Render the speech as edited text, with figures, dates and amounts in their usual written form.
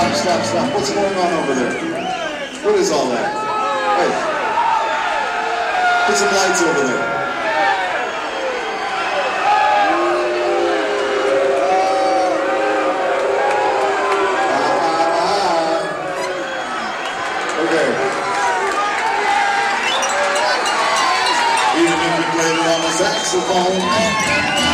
Stop. What's going on over there? What is all that? Hey, put some lights over there. Okay. Even if you played it on the saxophone.